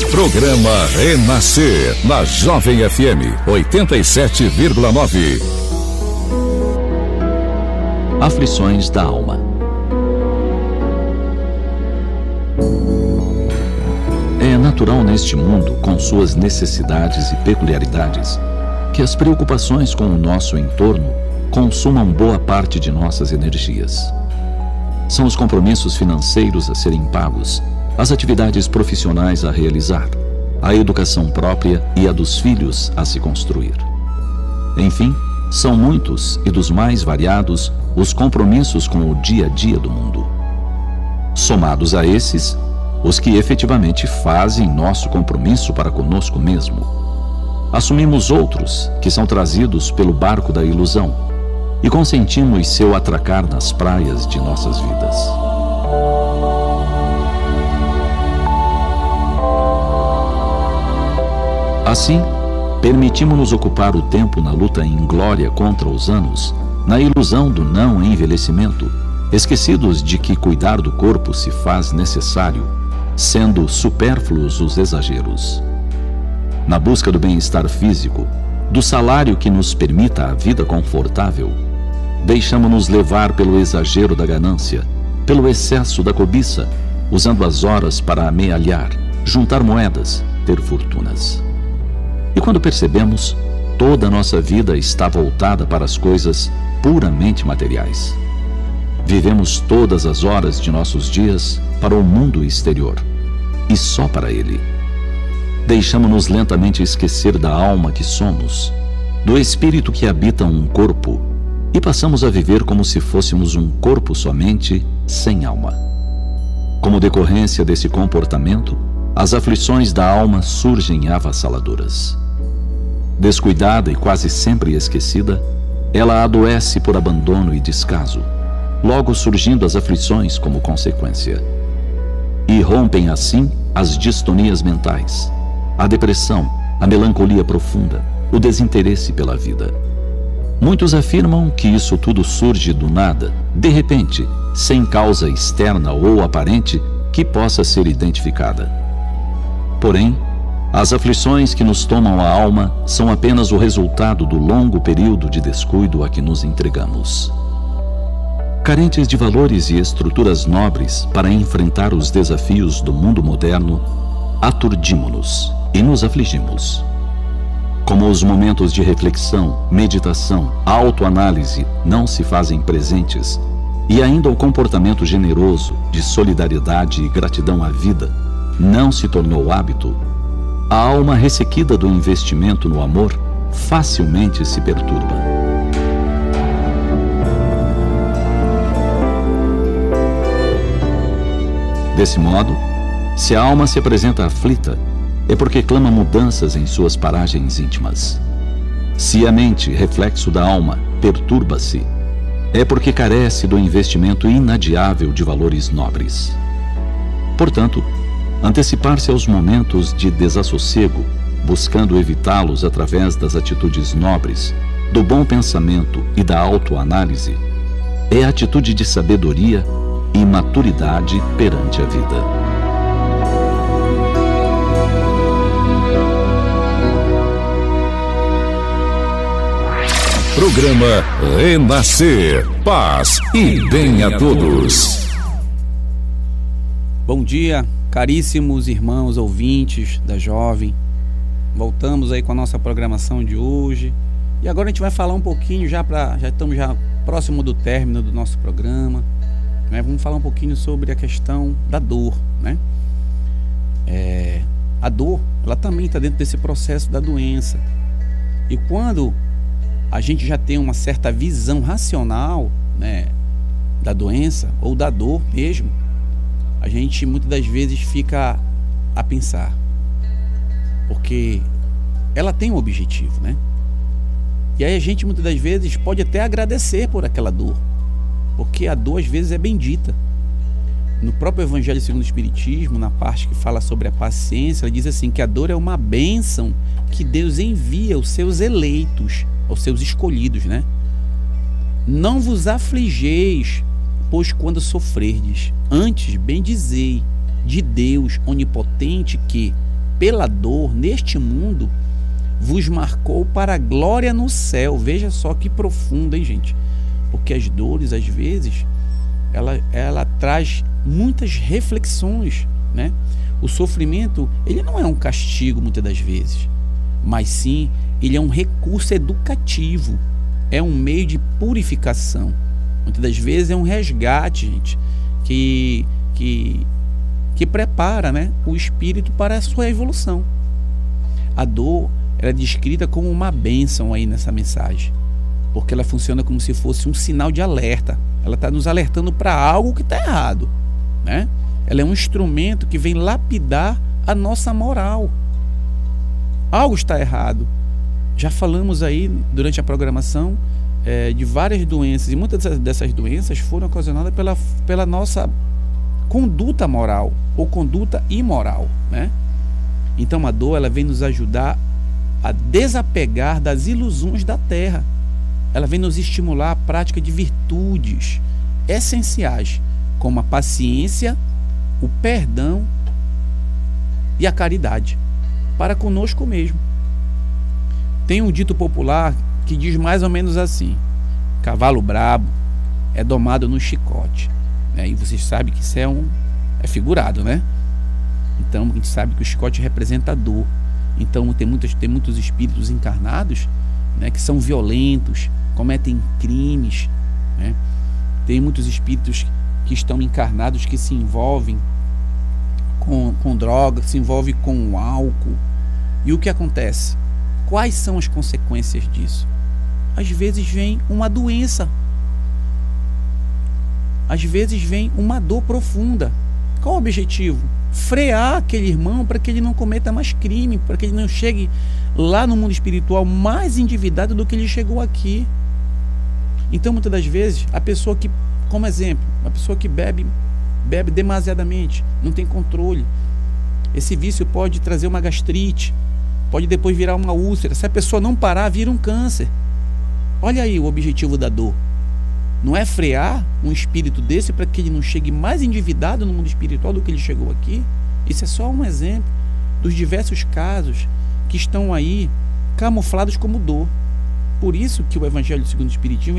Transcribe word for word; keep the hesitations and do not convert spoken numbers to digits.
Programa Renascer, na Jovem F M oitenta e sete vírgula nove. Aflições da alma. É natural neste mundo, com suas necessidades e peculiaridades, que as preocupações com o nosso entorno consumam boa parte de nossas energias. São os compromissos financeiros a serem pagos, as atividades profissionais a realizar, a educação própria e a dos filhos a se construir. Enfim, são muitos e dos mais variados os compromissos com o dia a dia do mundo. Somados a esses, os que efetivamente fazem nosso compromisso para conosco mesmo. Assumimos outros que são trazidos pelo barco da ilusão e consentimos seu atracar nas praias de nossas vidas. Assim, permitimos-nos ocupar o tempo na luta inglória contra os anos, na ilusão do não envelhecimento, esquecidos de que cuidar do corpo se faz necessário, sendo supérfluos os exageros. Na busca do bem-estar físico, do salário que nos permita a vida confortável, deixamos-nos levar pelo exagero da ganância, pelo excesso da cobiça, usando as horas para amealhar, juntar moedas, ter fortunas. E quando percebemos, toda a nossa vida está voltada para as coisas puramente materiais. Vivemos todas as horas de nossos dias para o mundo exterior, e só para ele. Deixamos-nos lentamente esquecer da alma que somos, do espírito que habita um corpo, e passamos a viver como se fôssemos um corpo somente, sem alma. Como decorrência desse comportamento, as aflições da alma surgem avassaladoras. Descuidada e quase sempre esquecida, ela adoece por abandono e descaso, logo surgindo as aflições como consequência. E rompem assim as distonias mentais, a depressão, a melancolia profunda, o desinteresse pela vida. Muitos afirmam que isso tudo surge do nada, de repente, sem causa externa ou aparente que possa ser identificada. Porém, as aflições que nos tomam a alma são apenas o resultado do longo período de descuido a que nos entregamos. Carentes de valores e estruturas nobres para enfrentar os desafios do mundo moderno, aturdimos-nos e nos afligimos. Como os momentos de reflexão, meditação, autoanálise não se fazem presentes, e ainda o comportamento generoso de solidariedade e gratidão à vida não se tornou hábito, a alma ressequida do investimento no amor facilmente se perturba. Desse modo, se a alma se apresenta aflita, é porque clama mudanças em suas paragens íntimas. Se a mente, reflexo da alma, perturba-se, é porque carece do investimento inadiável de valores nobres. Portanto, antecipar-se aos momentos de desassossego, buscando evitá-los através das atitudes nobres, do bom pensamento e da autoanálise, é atitude de sabedoria e maturidade perante a vida. Programa Renascer, paz e bem a todos. Bom dia, caríssimos irmãos ouvintes da Jovem. Voltamos aí com a nossa programação de hoje. E agora a gente vai falar um pouquinho, já, pra, já estamos já próximo do término do nosso programa, né? Vamos falar um pouquinho sobre a questão da dor, né? É, a dor, ela também está dentro desse processo da doença. E quando a gente já tem uma certa visão racional, né, da doença ou da dor mesmo, a gente muitas das vezes fica a pensar, porque ela tem um objetivo, né? E aí a gente muitas das vezes pode até agradecer por aquela dor, porque a dor às vezes é bendita. No próprio Evangelho segundo o Espiritismo, na parte que fala sobre a paciência, ela diz assim, que a dor é uma bênção que Deus envia aos seus eleitos, aos seus escolhidos, né? Não vos afligeis, pois quando sofrerdes, antes bendizei de Deus onipotente que, pela dor neste mundo vos marcou para a glória no céu. Veja só que profundo, hein, gente? Porque as dores, às vezes, ela, ela traz muitas reflexões, né? O sofrimento, ele não é um castigo muitas das vezes, mas sim, ele é um recurso educativo, é um meio de purificação. Muitas das vezes é um resgate, gente, que, que, que prepara, né, o espírito para a sua evolução. A dor, ela é descrita como uma bênção aí nessa mensagem, porque ela funciona como se fosse um sinal de alerta. Ela está nos alertando para algo que está errado, né? Ela é um instrumento que vem lapidar a nossa moral. Algo está errado. Já falamos aí durante a programação é, de várias doenças, e muitas dessas doenças foram ocasionadas pela, pela nossa conduta moral ou conduta imoral, né? Então a dor, ela vem nos ajudar a desapegar das ilusões da terra. Ela vem nos estimular a prática de virtudes essenciais, como a paciência, o perdão e a caridade, para conosco mesmo. Tem um dito popular que diz mais ou menos assim: cavalo brabo é domado no chicote, né? E vocês sabem que isso é, um, é figurado, né? Então a gente sabe que o chicote representa a dor. Então tem, muitos, tem muitos espíritos encarnados, né, que são violentos, cometem crimes, né? Tem muitos espíritos que estão encarnados que se envolvem com, com droga, se envolvem com álcool. E o que acontece? Quais são as consequências disso? Às vezes vem uma doença. Às vezes vem uma dor profunda. Qual o objetivo? Frear aquele irmão para que ele não cometa mais crime, para que ele não chegue lá no mundo espiritual mais endividado do que ele chegou aqui. Então, muitas das vezes, a pessoa que, como exemplo, a pessoa que bebe, bebe demasiadamente, não tem controle. Esse vício pode trazer uma gastrite, pode depois virar uma úlcera. Se a pessoa não parar, vira um câncer. Olha aí o objetivo da dor. Não é frear um espírito desse para que ele não chegue mais endividado no mundo espiritual do que ele chegou aqui. Isso é só um exemplo dos diversos casos que estão aí camuflados como dor. Por isso que o Evangelho segundo o Espiritismo